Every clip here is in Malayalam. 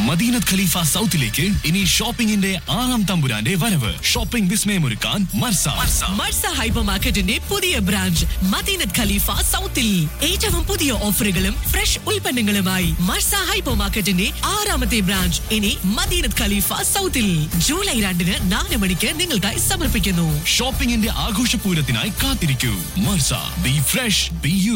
മദീനത്ത് ഖലീഫ സൗത്തിലേക്ക് ഇനി ഷോപ്പിംഗിന്റെ 6ാം തമ്പുരാന്റെ വരവ്. ഷോപ്പിംഗ് വിസ്മയമൊരുക്കാൻ മർസ ഹൈപ്പർ മാർക്കറ്റിന്റെ പുതിയ ബ്രാഞ്ച് മദീനത്ത് ഖലീഫ സൗത്തിൽ. ഏറ്റവും പുതിയ ഓഫറുകളും ഫ്രഷ് ഉൽപ്പന്നങ്ങളുമായി മർസ ഹൈപ്പർ മാർക്കറ്റിന്റെ 6ാമത്തെ ബ്രാഞ്ച് ഇനി മദീനത്ത് ഖലീഫ സൗത്തിൽ. ജൂലൈ 2 4 മണിക്ക് നിങ്ങൾക്കായി സമർപ്പിക്കുന്നു. ഷോപ്പിംഗിന്റെ ആഘോഷപൂരത്തിനായി കാത്തിരിക്കൂ. മർസ, B fresh, B U.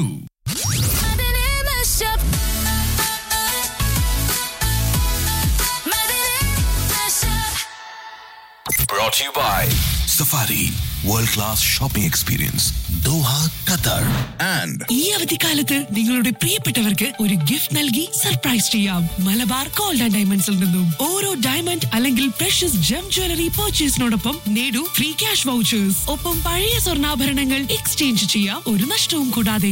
Brought to you by Safari World Class Shopping Experience, Doha, Qatar, and ഈ അവധിക്കാലത്ത് നിങ്ങളുടെ പ്രിയപ്പെട്ടവർക്ക് ഒരു ഗിഫ്റ്റ് നൽകി സർപ്രൈസ് ചെയ്യാം. മലബാർ ഗോൾഡ് ആൻഡ് ഡയമണ്ട്സിൽ നിന്നും ഓരോ ഡയമണ്ട് അല്ലെങ്കിൽ പ്രഷ്യസ് ജെം ജ്വല്ലറി പർച്ചേസിനോടൊപ്പം നേടൂ ഫ്രീ ക്യാഷ് വൗച്ചേഴ്സ്. ഒപ്പം പഴയ സ്വർണ്ണാഭരണങ്ങൾ എക്സ്ചേഞ്ച് ചെയ്യാം, ഒരു നഷ്ടവും കൂടാതെ.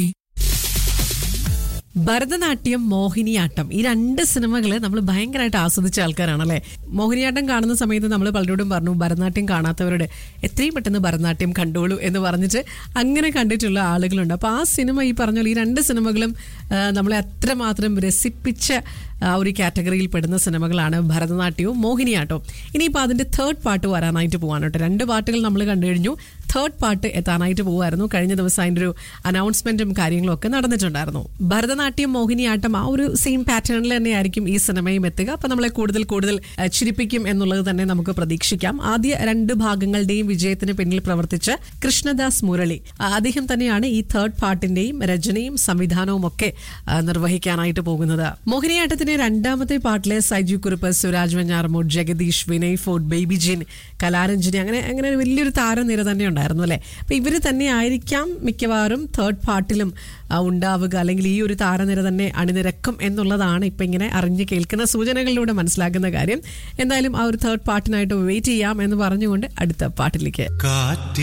ഭരതനാട്യം, മോഹിനിയാട്ടം, ഈ 2 സിനിമകള് നമ്മൾ ഭയങ്കരമായിട്ട് ആസ്വദിച്ച ആൾക്കാരാണല്ലേ. മോഹിനിയാട്ടം കാണുന്ന സമയത്ത് നമ്മൾ പലരോടും പറഞ്ഞു, ഭരതനാട്യം കാണാത്തവരോട് എത്രയും പെട്ടെന്ന് ഭരതനാട്യം കണ്ടോളൂ എന്ന് പറഞ്ഞിട്ട് അങ്ങനെ കണ്ടിട്ടുള്ള ആളുകളുണ്ട്. അപ്പോൾ ആ സിനിമ, ഈ പറഞ്ഞ ഈ 2 സിനിമകളും നമ്മളെ അത്രമാത്രം രസിപ്പിച്ച ഒരു കാറ്റഗറിയിൽ പെടുന്ന സിനിമകളാണ് ഭരതനാട്യവും മോഹിനിയാട്ടവും. ഇനിയിപ്പോൾ അതിൻ്റെ 3rd പാർട്ട് വരാനായിട്ട് പോവാണ് കേട്ടോ. 2 പാർട്ടുകൾ നമ്മൾ കണ്ടു കഴിഞ്ഞു, 3rd പാർട്ട് എത്താനായിട്ട് പോവായിരുന്നു. കഴിഞ്ഞ ദിവസം അതിൻ്റെ ഒരു അനൗൺസ്മെന്റും കാര്യങ്ങളും ഒക്കെ നടന്നിട്ടുണ്ടായിരുന്നു. ഭരതനാട്യം, മോഹിനിയാട്ടം ആ ഒരു സെയിം പാറ്റേണിൽ തന്നെയായിരിക്കും ഈ സിനിമയും എത്തുക. അപ്പം നമ്മളെ കൂടുതൽ ചിരിപ്പിക്കും എന്നുള്ളത് തന്നെ നമുക്ക് പ്രതീക്ഷിക്കാം. ആദ്യ 2 ഭാഗങ്ങളുടെയും വിജയത്തിന് പിന്നിൽ പ്രവർത്തിച്ച കൃഷ്ണദാസ് മുരളി, അദ്ദേഹം തന്നെയാണ് ഈ 3rd പാർട്ടിന്റെയും രചനയും സംവിധാനവും ഒക്കെ നിർവഹിക്കാനായിട്ട് പോകുന്നത്. മോഹിനിയാട്ടത്തിന്റെ 2ാമത്തെ പാർട്ടിലെ Saiju Kurup, Suraj Venjaramoodu, Jagdish, Vinay fort, baby gene, Kalaranjini, അങ്ങനെ ഒരു വലിയൊരു താരനിര തന്നെ ഉണ്ടായിരുന്നു അല്ലെ. അപ്പൊ ഇവര് തന്നെ ആയിരിക്കാം മിക്കവാറും 3rd പാർട്ടിലും ഉണ്ടാവുക, അല്ലെങ്കിൽ ഈ ഒരു താരനിര തന്നെ അണിനിരക്കും എന്നുള്ളതാണ് ഇപ്പൊ ഇങ്ങനെ അറിഞ്ഞു കേൾക്കുന്ന സൂചനകളിലൂടെ മനസ്സിലാക്കുന്ന കാര്യം. എന്തായാലും ആ ഒരു 3rd പാർട്ടിനായിട്ട് വെയിറ്റ് ചെയ്യാം എന്ന് പറഞ്ഞുകൊണ്ട് അടുത്ത പാട്ടിലേക്ക്.